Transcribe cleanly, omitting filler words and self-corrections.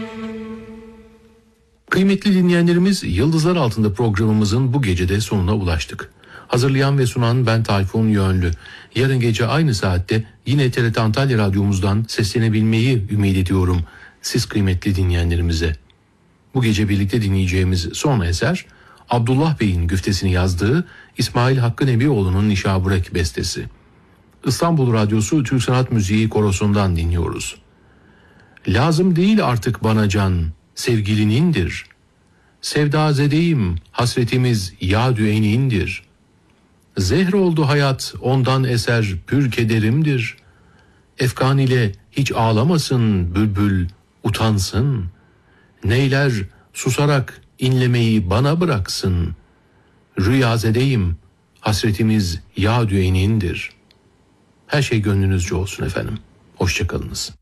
Kıymetli dinleyenlerimiz, Yıldızlar Altında programımızın bu gecede sonuna ulaştık. Hazırlayan ve sunan ben Tayfun Yönlü. Yarın gece aynı saatte yine TRT Antalya Radyomuzdan seslenebilmeyi ümit ediyorum siz kıymetli dinleyenlerimize. Bu gece birlikte dinleyeceğimiz son eser, Abdullah Bey'in güftesini yazdığı İsmail Hakkı Nebioğlu'nun Nişaburek bestesi. İstanbul Radyosu Türk Sanat Müziği Korosu'ndan dinliyoruz. Lazım değil artık bana can, sevgilinindir. Sevdazedeyim, hasretimiz yâdü-enindir. Zehr oldu hayat, ondan eser pür kederimdir. Efkan ile hiç ağlamasın bülbül, utansın. Neyler susarak inlemeyi bana bıraksın. Rüyazedeyim, hasretimiz yâdü-enindir. Her şey gönlünüzce olsun efendim. Hoşça kalınız.